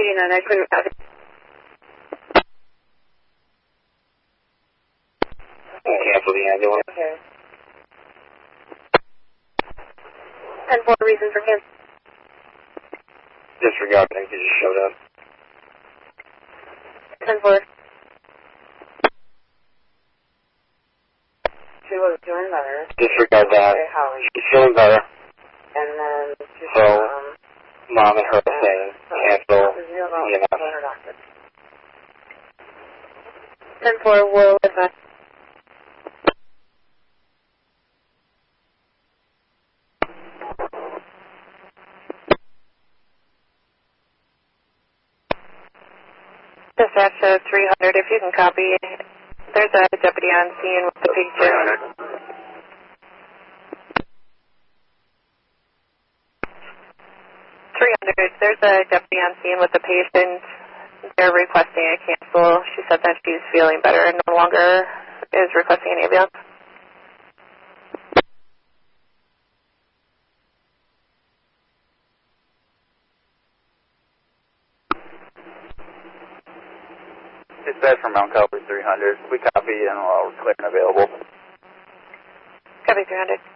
89, I couldn't have it. Cancel the ambulance. Okay. 10-4, reason for cancel. Disregard, I think you just showed up. 10-4. She was doing better. Disregard that. Okay, how are you? She's feeling better. And then she So, Mom and her saying cancel EMS. 10-4, will advise. Dispatch 300, if you can copy. There's a deputy on scene with the patient. 300, there's a deputy on scene with the patient. They're requesting a cancel. She said that she's feeling better and no longer is requesting an ambulance. Dispatch from Mount Calvary 300. We copy and we're all clear and available. Copy 300.